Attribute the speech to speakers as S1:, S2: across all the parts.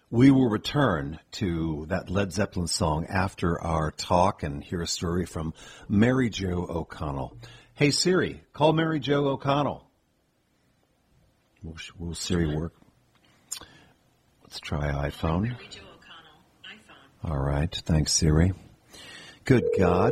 S1: We will return to that Led Zeppelin song after our talk and hear a story from Mary Jo O'Connell. Hey, Siri, call Mary Jo O'Connell. Will Siri work? Let's try iPhone. Mary Jo O'Connell, iPhone. All right. Thanks, Siri. Good God.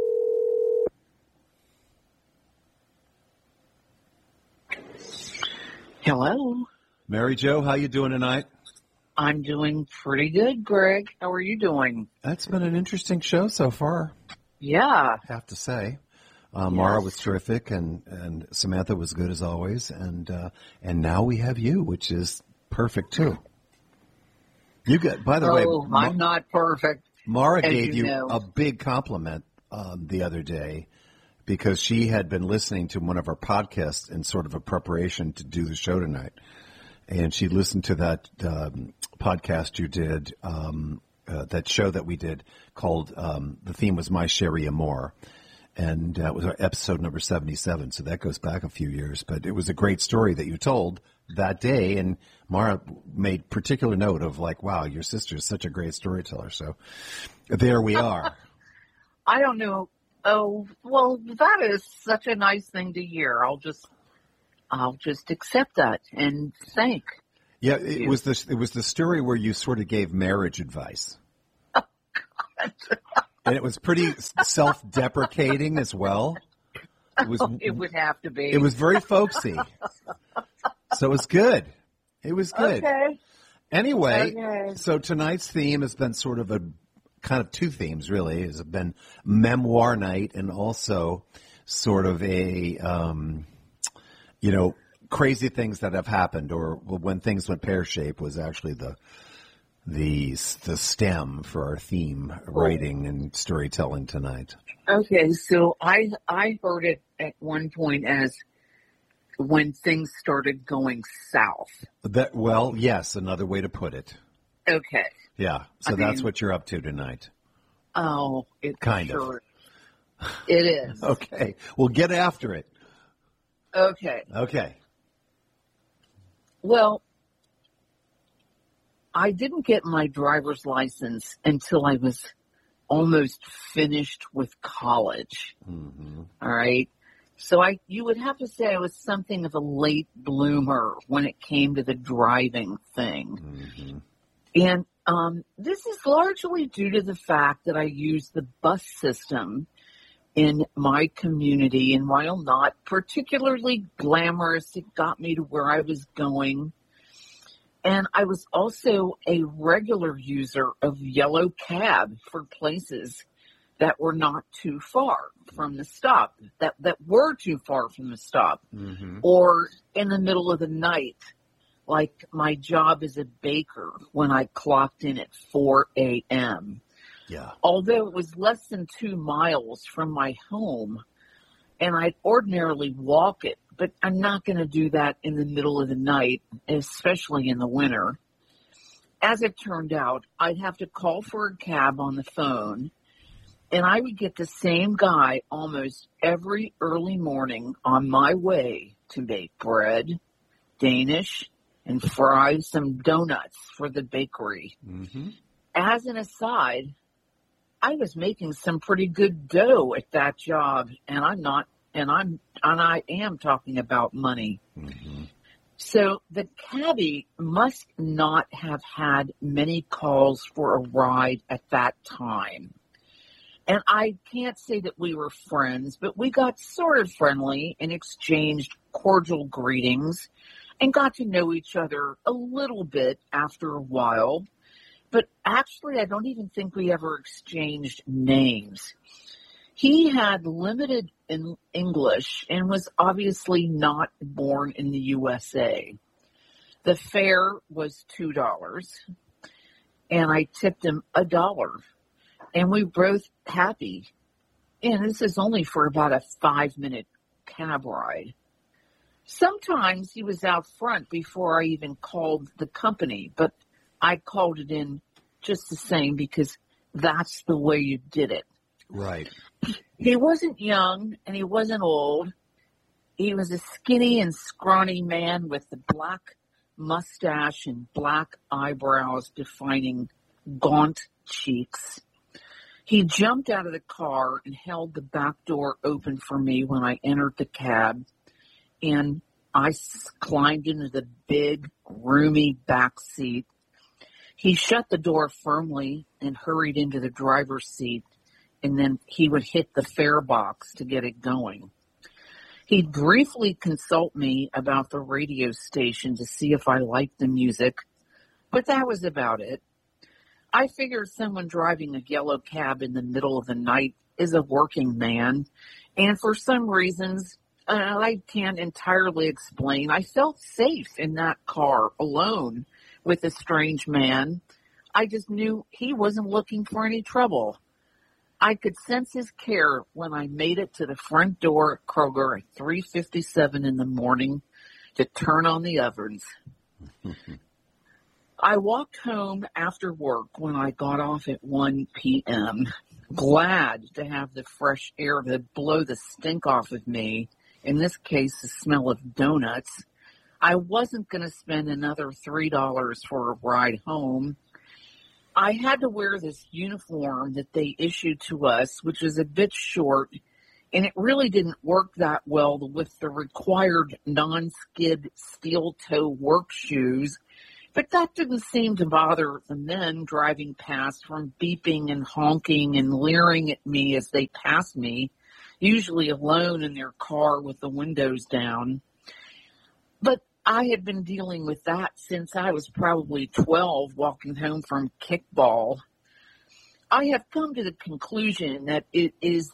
S2: Hello.
S1: Mary Jo, how you doing tonight?
S2: I'm doing pretty good, Greg. How are you doing?
S1: That's been an interesting show so far.
S2: Yeah.
S1: I have to say. Mara was terrific, and Samantha was good as always, and now we have you, which is perfect too. You get, by the way,
S2: I'm not perfect.
S1: Mara gave you a big compliment the other day because she had been listening to one of our podcasts in sort of a preparation to do the show tonight, and she listened to that podcast you did, that show that we did called the theme was My Sherry Amore. And it was our episode number 77, so that goes back a few years. But it was a great story that you told that day, and Mara made particular note of like, wow, your sister is such a great storyteller. So there we are.
S2: I don't know. Oh, well, that is such a nice thing to hear. I'll just accept that and thank.
S1: Yeah, it was the story where you sort of gave marriage advice.
S2: Oh, God.
S1: And it was pretty self-deprecating as well.
S2: It would have to be.
S1: It was very folksy. So it was good. It was good.
S2: Okay.
S1: Anyway, So tonight's theme has been sort of a kind of two themes, really. It's been memoir night and also sort of a, crazy things that have happened or when things went pear-shaped was actually the stem for our theme writing and storytelling tonight.
S2: Okay, so I heard it at one point as when things started going south.
S1: Yes, another way to put it.
S2: Okay.
S1: Yeah, so that's what you're up to tonight.
S2: Oh, it
S1: kind of.
S2: It is.
S1: Okay, well, get after it.
S2: Okay. Well, I didn't get my driver's license until I was almost finished with college.
S1: Mm-hmm.
S2: All right. So you would have to say I was something of a late bloomer when it came to the driving thing.
S1: Mm-hmm.
S2: And this is largely due to the fact that I use the bus system in my community. And while not particularly glamorous, it got me to where I was going. And I was also a regular user of Yellow Cab for places that were not too far from the stop, that were too far from the stop,
S1: mm-hmm.
S2: or in the middle of the night, like my job as a baker when I clocked in at 4 a.m.
S1: Yeah.
S2: Although it was less than 2 miles from my home, and I'd ordinarily walk it, but I'm not going to do that in the middle of the night, especially in the winter. As it turned out, I'd have to call for a cab on the phone, and I would get the same guy almost every early morning on my way to bake bread, Danish, and fry some donuts for the bakery.
S1: Mm-hmm.
S2: As an aside, I was making some pretty good dough at that job, and I am talking about money.
S1: Mm-hmm.
S2: So the cabbie must not have had many calls for a ride at that time. And I can't say that we were friends, but we got sort of friendly and exchanged cordial greetings and got to know each other a little bit after a while. But actually, I don't even think we ever exchanged names. He had limited in English and was obviously not born in the USA. The fare was $2, and I tipped him $1, and we were both happy. And this is only for about a 5-minute cab ride. Sometimes he was out front before I even called the company, but I called it in just the same because that's the way you did it.
S1: Right.
S2: He wasn't young and he wasn't old. He was a skinny and scrawny man with the black mustache and black eyebrows defining gaunt cheeks. He jumped out of the car and held the back door open for me when I entered the cab, and I climbed into the big, roomy back seat. He shut the door firmly and hurried into the driver's seat, and then he would hit the fare box to get it going. He'd briefly consult me about the radio station to see if I liked the music, but that was about it. I figured someone driving a yellow cab in the middle of the night is a working man, and for some reasons I can't entirely explain, I felt safe in that car alone with a strange man. I just knew he wasn't looking for any trouble. I could sense his care when I made it to the front door at Kroger at 3:57 in the morning to turn on the ovens. I walked home after work when I got off at 1 p.m., glad to have the fresh air to blow the stink off of me, in this case the smell of donuts. I wasn't going to spend another $3 for a ride home. I had to wear this uniform that they issued to us, which is a bit short, and it really didn't work that well with the required non-skid steel-toe work shoes. But that didn't seem to bother the men driving past from beeping and honking and leering at me as they passed me, usually alone in their car with the windows down. But I had been dealing with that since I was probably 12, walking home from kickball. I have come to the conclusion that it is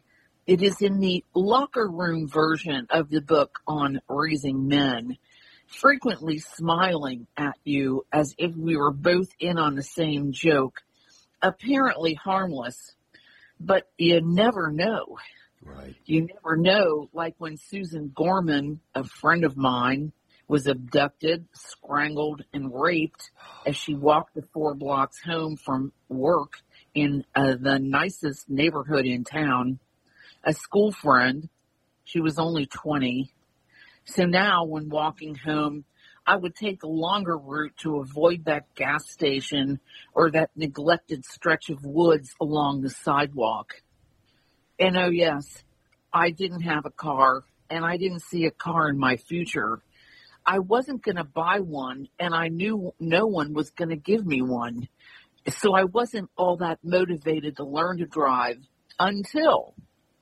S2: in the locker room version of the book on raising men, frequently smiling at you as if we were both in on the same joke, apparently harmless, but you never know.
S1: Right.
S2: You never know, like when Susan Gorman, a friend of mine, was abducted, strangled, and raped as she walked the 4 blocks home from work in the nicest neighborhood in town. A school friend, she was only 20. So now when walking home, I would take a longer route to avoid that gas station or that neglected stretch of woods along the sidewalk. And oh yes, I didn't have a car, and I didn't see a car in my future. I wasn't going to buy one, and I knew no one was going to give me one. So I wasn't all that motivated to learn to drive until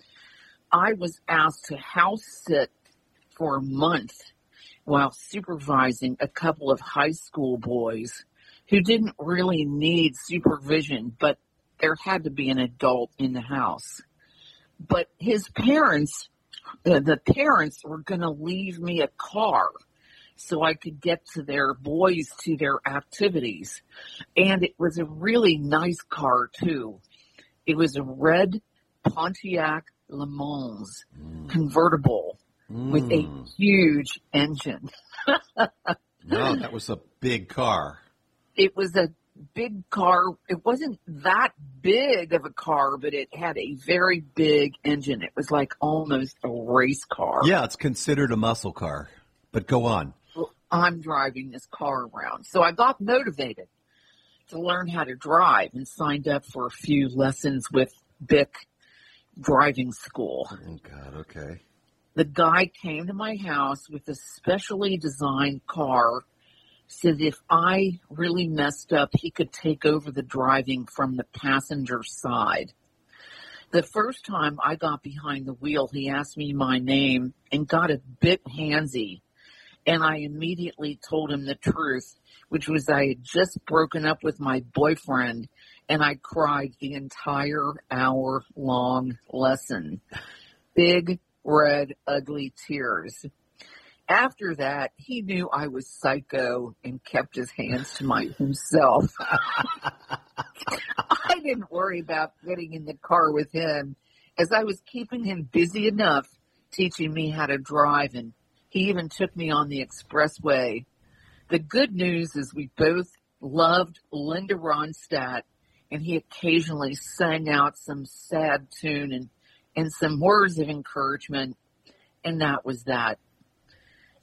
S2: I was asked to house sit for a month while supervising a couple of high school boys who didn't really need supervision, but there had to be an adult in the house. But his parents, the parents were going to leave me a car so I could get to their boys to their activities. And it was a really nice car, too. It was a red Pontiac Le Mans convertible with a huge engine.
S1: No, that was a big car.
S2: It was a big car. It wasn't that big of a car, but it had a very big engine. It was like almost a race car.
S1: Yeah, it's considered a muscle car. But go on.
S2: Well, I'm driving this car around. So I got motivated to learn how to drive and signed up for a few lessons with Bic Driving School.
S1: Oh, God, okay.
S2: The guy came to my house with a specially designed car so that if I really messed up, he could take over the driving from the passenger side. The first time I got behind the wheel, he asked me my name and got a bit handsy. And I immediately told him the truth, which was I had just broken up with my boyfriend, and I cried the entire hour-long lesson. Big, red, ugly tears. After that, he knew I was psycho and kept his hands to himself. I didn't worry about getting in the car with him, as I was keeping him busy enough teaching me how to drive, and he even took me on the expressway. The good news is we both loved Linda Ronstadt, and he occasionally sang out some sad tune and some words of encouragement, and that was that.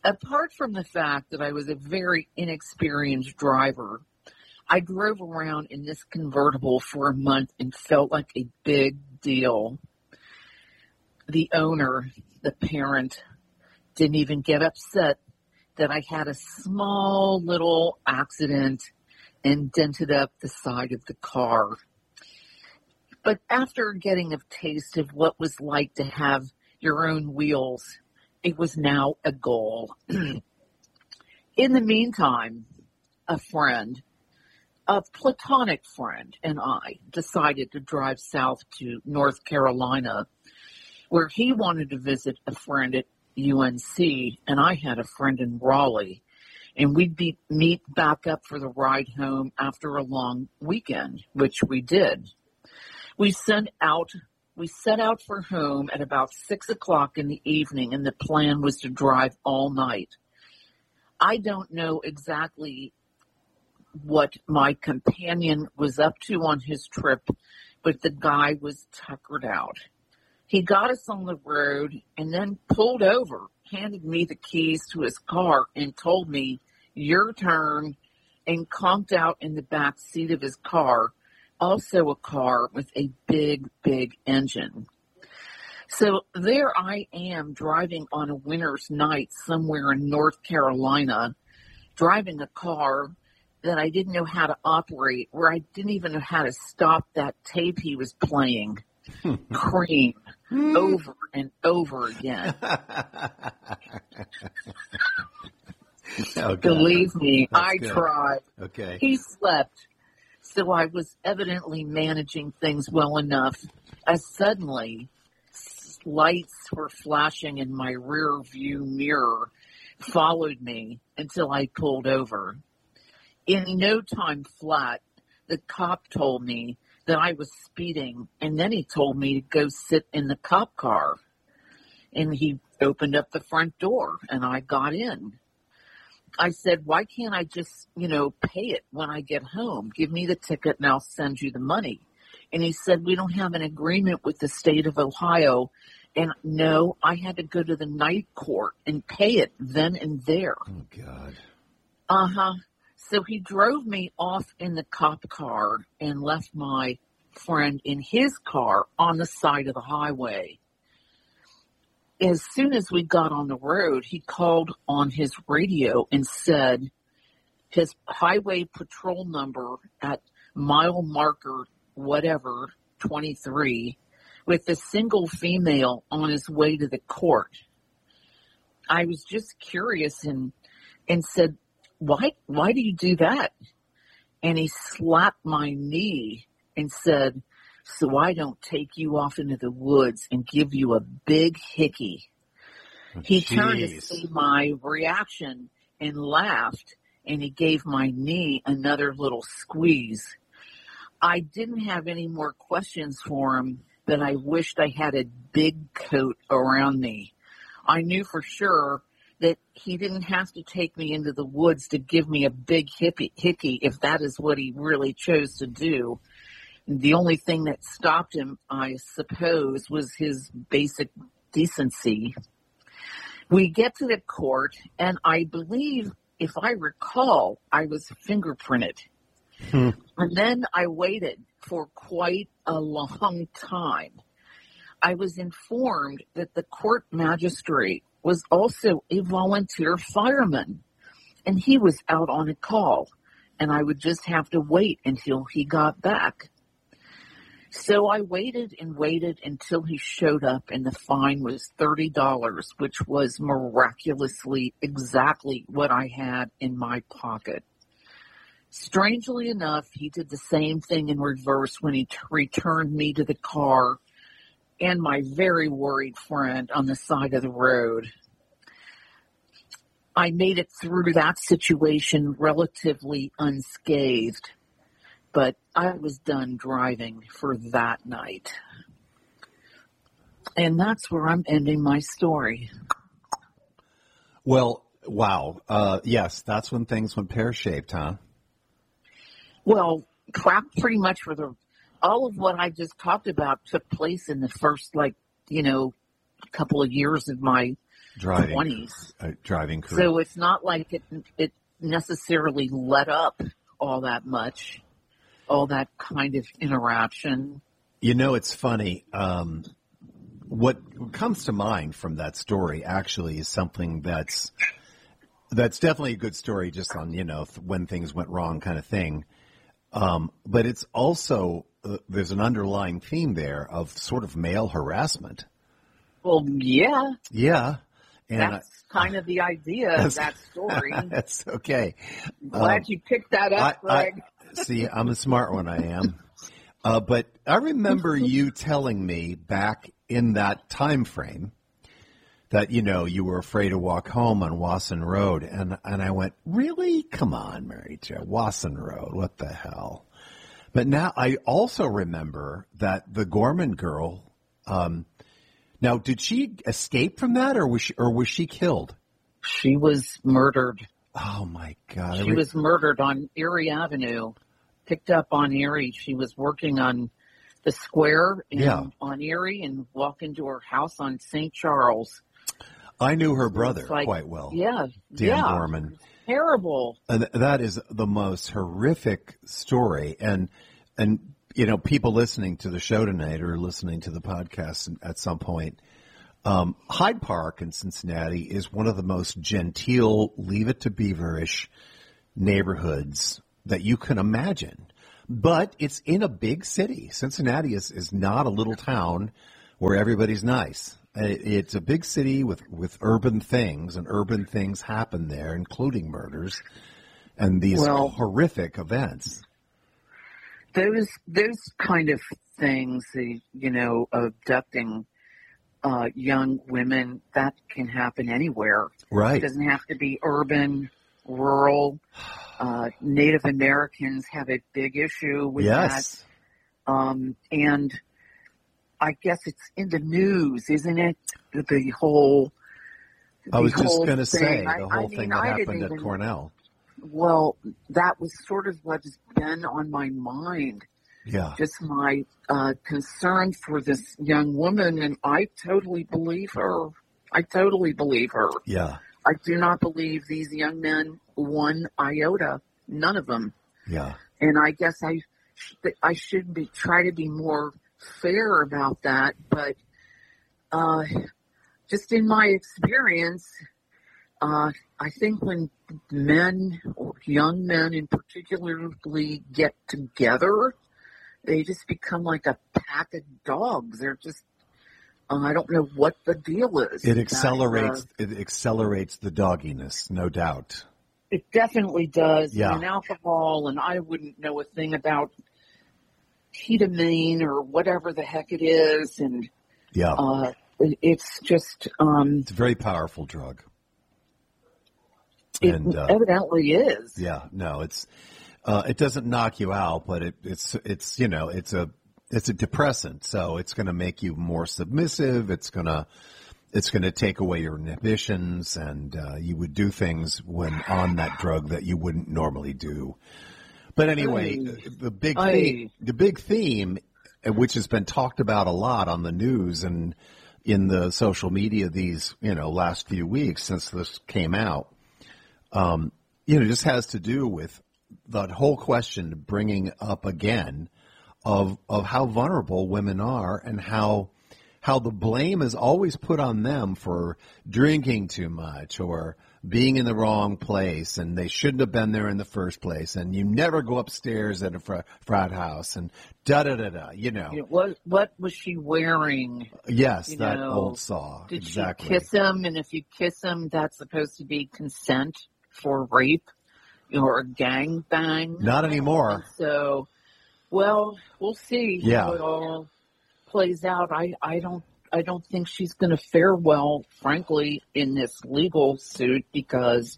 S2: apart from the fact that I was a very inexperienced driver, I drove around in this convertible for a month and felt like a big deal. The owner, the parent, didn't even get upset that I had a small little accident and dented up the side of the car. But after getting a taste of what was like to have your own wheels, it was now a goal. In the meantime, a friend, a platonic friend, and I decided to drive south to North Carolina, where he wanted to visit a friend at UNC, and I had a friend in Raleigh, and we'd meet back up for the ride home after a long weekend, which we did. We set out for home at about 6 o'clock in the evening, and the plan was to drive all night. I don't know exactly what my companion was up to on his trip, but the guy was tuckered out. He got us on the road and then pulled over, handed me the keys to his car, and told me, "Your turn," and conked out in the back seat of his car, also a car with a big, big engine. So there I am driving on a winter's night somewhere in North Carolina, driving a car that I didn't know how to operate, where I didn't even know how to stop that tape he was playing. Cream over and over again. Believe me, I tried.
S1: Okay.
S2: He slept, so I was evidently managing things well enough, as suddenly lights were flashing in my rear view mirror, followed me until I pulled over. In no time flat, the cop told me that I was speeding, and then he told me to go sit in the cop car. And he opened up the front door, and I got in. I said, "Why can't I just, pay it when I get home? Give me the ticket and I'll send you the money." And he said, "We don't have an agreement with the state of Ohio." And no, I had to go to the night court and pay it then and there.
S1: Oh, God.
S2: Uh-huh. So he drove me off in the cop car and left my friend in his car on the side of the highway. As soon as we got on the road, he called on his radio and said his highway patrol number at mile marker whatever 23 with a single female on his way to the court. I was just curious and said, why do you do that? And he slapped my knee and said, "So I don't take you off into the woods and give you a big hickey." He turned to see my reaction and laughed, and he gave my knee another little squeeze. I didn't have any more questions for him, but I wished I had a big coat around me. I knew for sure that he didn't have to take me into the woods to give me a big hickey if that is what he really chose to do. The only thing that stopped him, I suppose, was his basic decency. We get to the court, and I believe, if I recall, I was fingerprinted. And then I waited for quite a long time. I was informed that the court magistrate was also a volunteer fireman, and he was out on a call, and I would just have to wait until he got back. So I waited and waited until he showed up, and the fine was $30, which was miraculously exactly what I had in my pocket. Strangely enough, he did the same thing in reverse when he returned me to the car and my very worried friend on the side of the road. I made it through that situation relatively unscathed, but I was done driving for that night. And that's where I'm ending my story.
S1: Well, wow. Yes, that's when things went pear-shaped, huh?
S2: Well, pretty much all of what I just talked about took place in the first, couple of years of my
S1: driving
S2: 20s.
S1: Driving career.
S2: So it's not like it necessarily let up all that much, all that kind of interaction.
S1: You know, it's funny. What comes to mind from that story actually is something that's definitely a good story, just on, when things went wrong kind of thing. But it's also there's an underlying theme there of sort of male harassment.
S2: Well, yeah.
S1: Yeah. And
S2: that's kind of the idea of that story.
S1: That's okay.
S2: Glad you picked that up, Greg.
S1: See, I'm a smart one, I am. But I remember you telling me back in that time frame that, you were afraid to walk home on Wasson Road. And I went, really? Come on, Mary Jo, Wasson Road, what the hell? But now I also remember that the Gorman girl, now did she escape from that, or was she killed?
S2: She was murdered.
S1: Oh my God.
S2: She was murdered on Erie Avenue, picked up on Erie. She was working on the square on Erie and walked into her house on St. Charles.
S1: I knew her brother quite well.
S2: Yeah.
S1: Dan Gorman.
S2: Terrible.
S1: And that is the most horrific story. And people listening to the show tonight or listening to the podcast at some point, Hyde Park in Cincinnati is one of the most genteel, Leave It to Beaver-ish neighborhoods that you can imagine. But it's in a big city. Cincinnati is not a little town where everybody's nice. It's a big city with urban things, and urban things happen there, including murders and these horrific events.
S2: Those kind of things, abducting young women, that can happen anywhere.
S1: Right.
S2: It doesn't have to be urban, rural. Native Americans have a big issue with that. And I guess it's in the news, isn't it? The whole
S1: I was just going to say, the whole thing that happened at Cornell.
S2: Well, that was sort of what's been on my mind.
S1: Yeah.
S2: Just my concern for this young woman, and I totally believe her.
S1: Yeah.
S2: I do not believe these young men one iota, none of them.
S1: Yeah.
S2: And I guess I should try to be more fair about that, but just in my experience, I think when men, or young men in particularly, get together, they just become like a pack of dogs. They're just, I don't know what the deal is.
S1: It accelerates the dogginess, no doubt.
S2: It definitely does.
S1: Yeah.
S2: And alcohol, and I wouldn't know a thing about ketamine or whatever the heck it is. And it's just...
S1: it's a very powerful drug.
S2: It evidently is.
S1: Yeah, no, it doesn't knock you out, but it's a depressant, so it's going to make you more submissive. It's going to take away your inhibitions, and you would do things when on that drug that you wouldn't normally do. But anyway, the big theme, which has been talked about a lot on the news and in the social media these last few weeks since this came out, just has to do with that whole question bringing up again of how vulnerable women are, and how the blame is always put on them for drinking too much or being in the wrong place, and they shouldn't have been there in the first place, and you never go upstairs at a frat house, and da-da-da-da,
S2: What was she wearing?
S1: Yes, that old saw.
S2: Did
S1: exactly.
S2: she kiss him? And if you kiss him, that's supposed to be consent for rape or a gang bang?
S1: Not anymore.
S2: So, well, we'll see how it all plays out. I don't think she's going to fare well, frankly, in this legal suit, because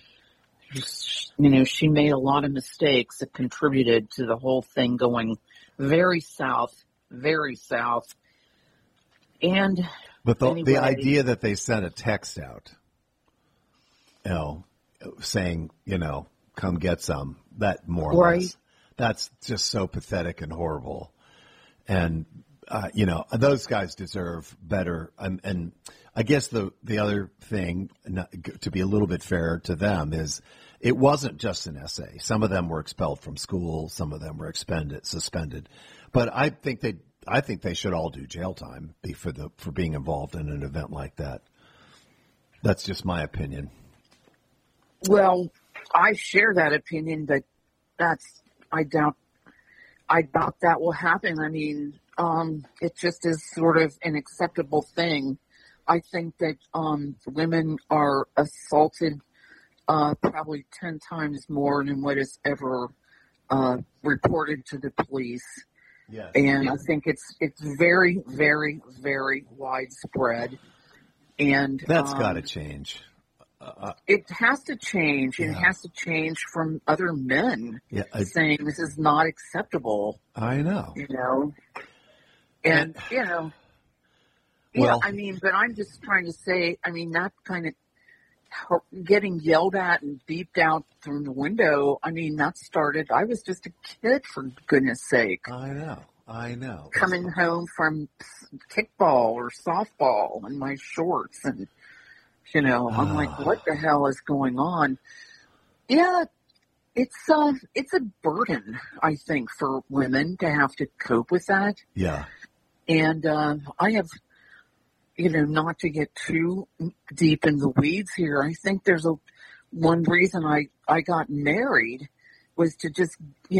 S2: she made a lot of mistakes that contributed to the whole thing going very south. And
S1: but the idea that they sent a text out, saying, come get some, that more or less, that's just so pathetic and horrible. And those guys deserve better. And I guess the other thing, to be a little bit fair to them, is it wasn't just an essay. Some of them were expelled from school. Some of them were suspended. But I think they should all do jail time for being involved in an event like that. That's just my opinion.
S2: Well, I share that opinion, but I doubt that will happen. I mean, it just is sort of an acceptable thing. I think that women are assaulted probably 10 times more than what is ever reported to the police.
S1: Yes.
S2: And I think it's very, very, very widespread. And
S1: that's got to change.
S2: It has to change. Yeah. It has to change from other men saying this is not acceptable.
S1: I know.
S2: And
S1: well,
S2: I mean, but I'm just trying to say, I mean, that kind of getting yelled at and beeped out from the window, I mean, that started, I was just a kid, for goodness sake.
S1: I know.
S2: Coming home from kickball or softball in my shorts, and, I'm like, what the hell is going on? Yeah, it's a burden, I think, for women to have to cope with that.
S1: Yeah.
S2: And I have, not to get too deep in the weeds here, I think there's one reason I got married was to just,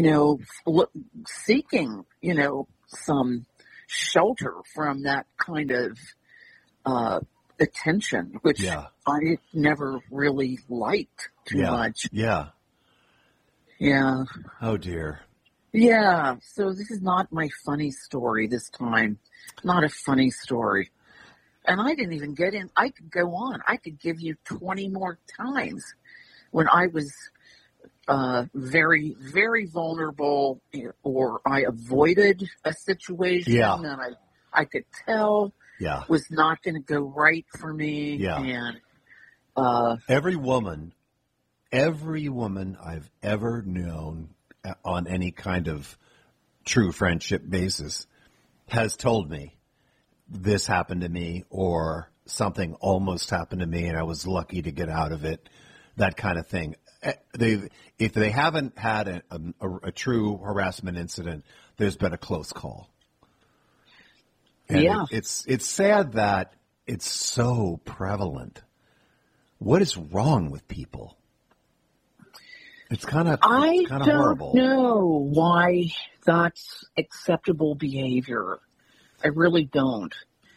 S2: seeking, some shelter from that kind of attention, which I never really liked too much.
S1: Yeah.
S2: Yeah.
S1: Oh, dear.
S2: Yeah. So this is not my funny story this time. Not a funny story. And I didn't even get in. I could go on. I could give you 20 more times when I was very, very vulnerable, or I avoided a situation and I could tell was not going to go right for me.
S1: Yeah.
S2: And
S1: every woman I've ever known on any kind of true friendship basis has told me this happened to me, or something almost happened to me and I was lucky to get out of it, that kind of thing. If they haven't had a true harassment incident, there's been a close call. And it's sad that it's so prevalent. What is wrong with people? It's kind of horrible.
S2: I don't know why that's acceptable behavior. I really don't.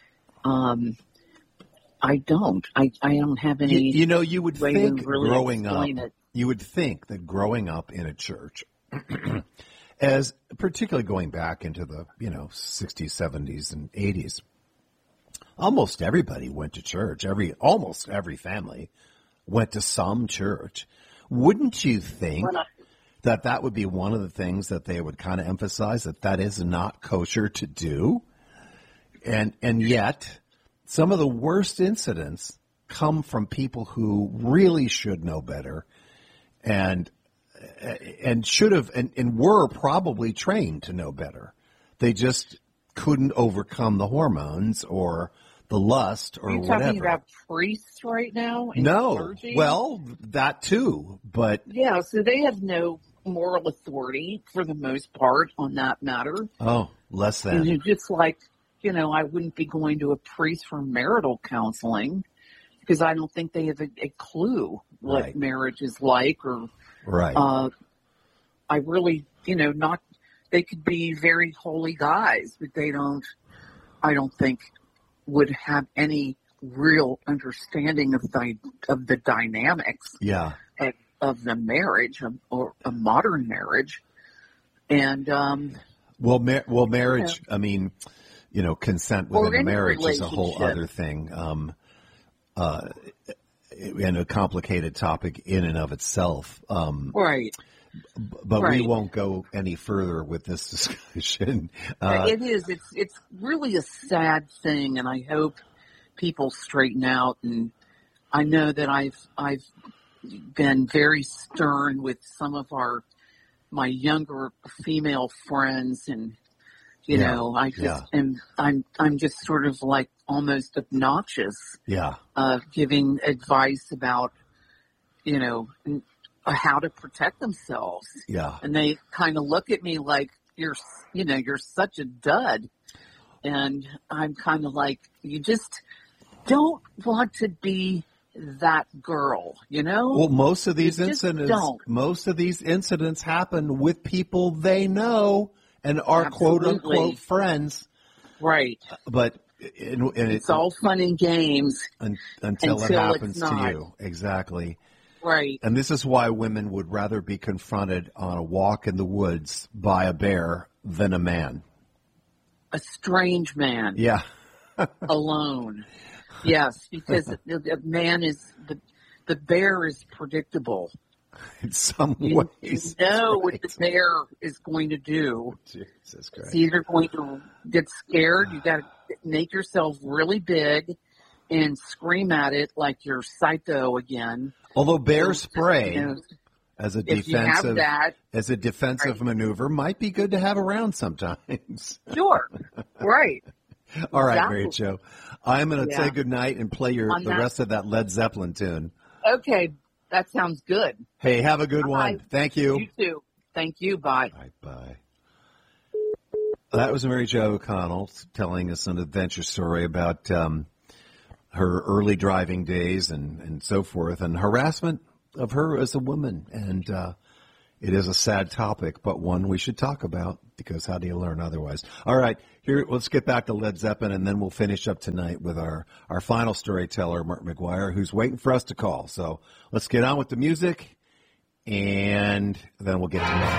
S2: I don't. I don't have any.
S1: You would think
S2: really
S1: growing up.
S2: It.
S1: You would think that growing up in a church, as particularly going back into the 60s, 70s, and 80s, almost everybody went to church. Almost every family went to some church. Wouldn't you think that would be one of the things that they would kind of emphasize, that is not kosher to do? And yet, some of the worst incidents come from people who really should know better, and should have and were probably trained to know better. They just couldn't overcome the hormones or the lust or whatever. Are you
S2: talking about priests right now?
S1: No.
S2: Clergy?
S1: Well, that too, but
S2: yeah. So they have no moral authority for the most part on that matter.
S1: Oh, less than.
S2: And just like, I wouldn't be going to a priest for marital counseling because I don't think they have a clue what marriage is like, or I really, they could be very holy guys, but I don't think would have any real understanding of the dynamics of the marriage, or a modern marriage. And
S1: marriage, I mean, consent within a marriage is a whole other thing, and a complicated topic in and of itself.
S2: Right.
S1: But we won't go any further with this discussion.
S2: It is. It's really a sad thing, and I hope people straighten out. And I know that I've been very stern with some of my younger female friends, and You
S1: Yeah.
S2: know, I just
S1: Yeah.
S2: am. I'm just sort of like almost obnoxious,
S1: Yeah.
S2: giving advice about, you know, how to protect themselves.
S1: Yeah.
S2: And they kind of look at me like you're such a dud. And I'm kind of like, you just don't want to be that girl, you know?
S1: Well, most of these
S2: You just
S1: incidents happen with people they know and are quote
S2: Absolutely.
S1: unquote friends.
S2: Right.
S1: But
S2: It's all fun and games.
S1: until it
S2: until
S1: happens
S2: it's
S1: to
S2: not.
S1: you. Exactly.
S2: Right.
S1: And this is why women would rather be confronted on a walk in the woods by a bear than a man.
S2: A strange man.
S1: Yeah.
S2: Alone. Yes, because the man is, the bear is predictable.
S1: In some
S2: You
S1: ways.
S2: know what
S1: Right.
S2: the bear is going to do.
S1: Jesus
S2: It's
S1: Christ.
S2: either going to get scared, you got to make yourself really big and scream at it like you're psycho again.
S1: Although bear spray
S2: You know,
S1: as a
S2: if you have
S1: defensive
S2: right.
S1: maneuver might be good to have around sometimes.
S2: sure, right.
S1: All right,
S2: Exactly.
S1: Mary Jo. I'm going to
S2: Yeah.
S1: say goodnight and play
S2: On
S1: the
S2: that-
S1: rest of that Led Zeppelin tune.
S2: Okay, that sounds good.
S1: Hey, have a good one.
S2: Bye.
S1: Thank you.
S2: You too. Thank you. Bye.
S1: Bye. That was Mary Jo O'Connell telling us an adventure story about her early driving days and so forth, and harassment of her as a woman. And it is a sad topic, but one we should talk about, because how do you learn otherwise? All right, here, let's get back to Led Zeppelin, and then we'll finish up tonight with our final storyteller, Mark McGuire, who's waiting for us to call. So let's get on with the music, and then we'll get to that.